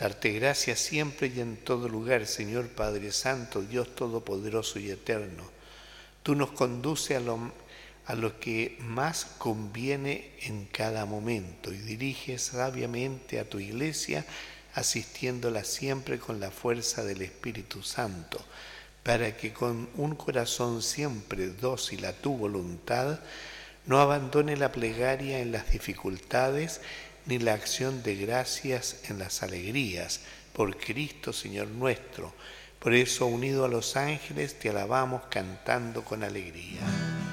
Darte gracias siempre y en todo lugar, Señor Padre Santo, Dios Todopoderoso y Eterno. Tú nos conduces a lo que más conviene en cada momento y diriges sabiamente a tu iglesia, asistiéndola siempre con la fuerza del Espíritu Santo, para que con un corazón siempre dócil a tu voluntad, no abandone la plegaria en las dificultades, ni la acción de gracias en las alegrías, por Cristo Señor nuestro. Por eso, unido a los ángeles, te alabamos cantando con alegría.